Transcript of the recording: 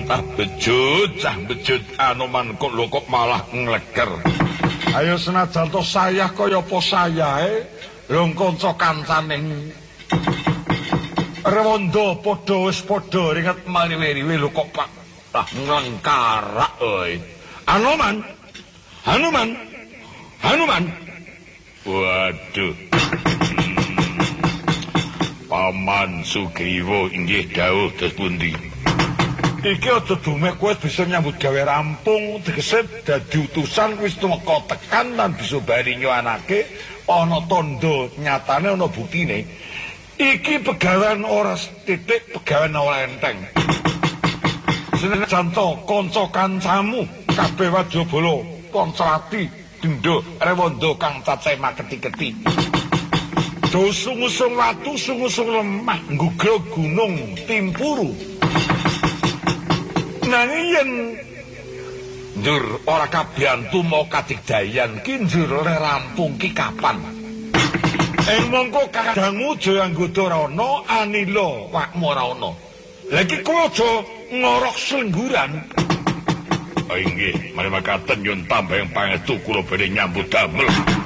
Cah bejut Anoman kok lho kok malah ngleger. Ayo senajan to sayah kaya apa sayahe, lho kanca kancane Rewondo padha wis padha ringet maliwiri lho kok Pak. Lah nglengkarak oi. Anoman. Waduh. Paman Sugriwa inggih dawuh dos pundi? Iki aja dumek kowe bisa nyambut gawe rampung, tegese dadi utusan wis tumeka tekan lan bisa bari nyoanake ana tandha nyatane ana buktine. Iki pegawean ora titik, pegawean ora enteng. Senajan to kanca kancamu kabeh Wadyabala, Pancrati, Dendha, Rewondo kang cacahe maketi-keti. Do sung-sung watu, sung-sung lemah, nggugro gunung Timpuru. Nanging yen njur ora kabiyantu mau kadigdayan ki njur oleh rampung ki kapan? Ing mongko kadangmu Jayanggoda ora ana, Anila wakmu ora ana. Lah iki kowe aja ngorok selengguran. Inggih, mari makaten nyun tambah yang pangestu kula badhe nyambut damel.